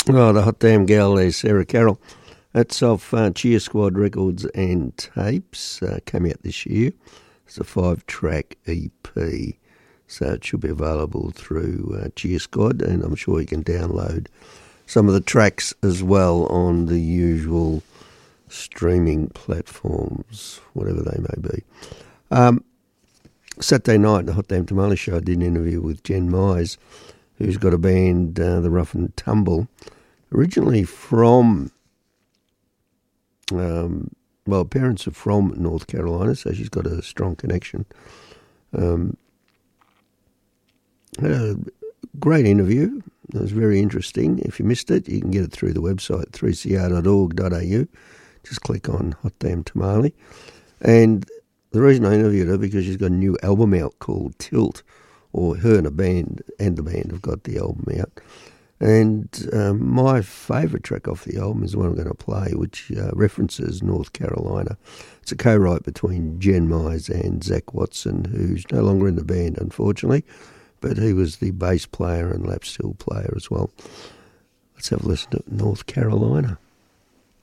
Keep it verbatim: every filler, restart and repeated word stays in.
Oh, the hot damn gal there, Sarah Carroll. That's off uh, Cheer Squad Records and Tapes. Uh, came out this year. It's a five-track E P, so it should be available through uh, Cheer Squad, and I'm sure you can download some of the tracks as well on the usual streaming platforms, whatever they may be. Um, Saturday night, the Hot Damn Tamale Show, I did an interview with Jen Mize, who's got a band, uh, the Rough and Tumble, originally from, um, well, parents are from North Carolina, so she's got a strong connection. Um, had a great interview. It was very interesting. If you missed it, you can get it through the website, three c r dot org dot a u. Just click on Hot Damn Tamale. And the reason I interviewed her, because she's got a new album out called Tilt, or her and a band, and the band have got the album out. And um, my favourite track off the album is the one I'm going to play, which uh, references North Carolina. It's a co-write between Jen Mize and Zach Watson, who's no longer in the band, unfortunately, but he was the bass player and lap steel player as well. Let's have a listen to North Carolina.